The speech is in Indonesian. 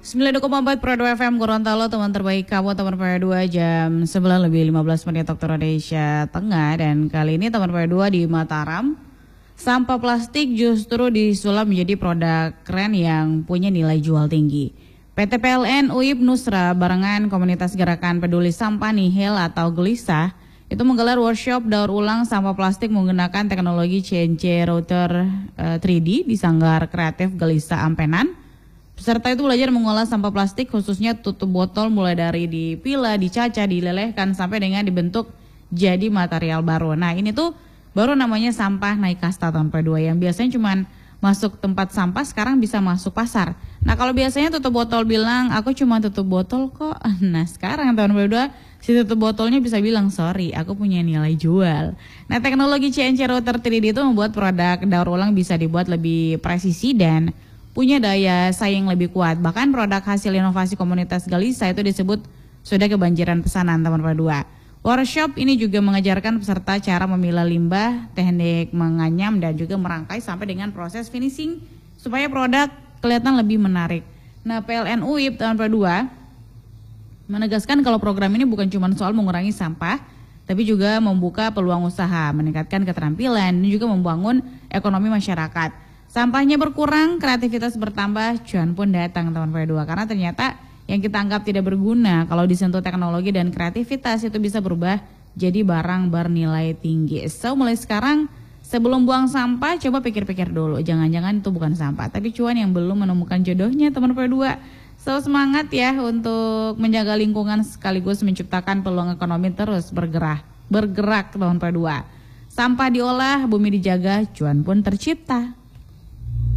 9,4 Pro 2 FM Gorontalo, teman terbaik kamu, teman Pro 2 jam 9:15 waktu Indonesia Tengah. Dan kali ini teman Pro 2 di Mataram, sampah plastik justru disulap menjadi produk keren yang punya nilai jual tinggi. PT PLN UIP Nusra barengan komunitas gerakan peduli sampah Nihil atau Gelisah itu menggelar workshop daur ulang sampah plastik menggunakan teknologi CNC router 3D di Sanggar Kreatif Gelisah Ampenan. Peserta itu belajar mengolah sampah plastik khususnya tutup botol mulai dari dipilah, dicacah, dilelehkan sampai dengan dibentuk jadi material baru. Nah ini tuh baru namanya sampah naik kasta tahun P2 yang biasanya cuma masuk tempat sampah sekarang bisa masuk pasar. Nah kalau biasanya tutup botol bilang aku cuma tutup botol kok. Nah sekarang tahun P2 si tutup botolnya bisa bilang sorry aku punya nilai jual. Nah teknologi CNC router 3D itu membuat produk daur ulang bisa dibuat lebih presisi dan punya daya saing lebih kuat. Bahkan produk hasil inovasi komunitas Gelisah itu disebut sudah kebanjiran pesanan teman P2. Workshop ini juga mengajarkan peserta cara memilah limbah, teknik menganyam dan juga merangkai sampai dengan proses finishing supaya produk kelihatan lebih menarik. Nah PLN UIP tahun P2 menegaskan kalau program ini bukan cuma soal mengurangi sampah, tapi juga membuka peluang usaha, meningkatkan keterampilan dan juga membangun ekonomi masyarakat. Sampahnya berkurang, kreativitas bertambah, cuan pun datang teman P2 karena ternyata yang kita anggap tidak berguna kalau disentuh teknologi dan kreativitas itu bisa berubah jadi barang bernilai tinggi. So mulai sekarang sebelum buang sampah coba pikir-pikir dulu, jangan-jangan itu bukan sampah tapi cuan yang belum menemukan jodohnya teman P2. So semangat ya untuk menjaga lingkungan sekaligus menciptakan peluang ekonomi terus bergerak teman P2. Sampah diolah, bumi dijaga, cuan pun tercipta.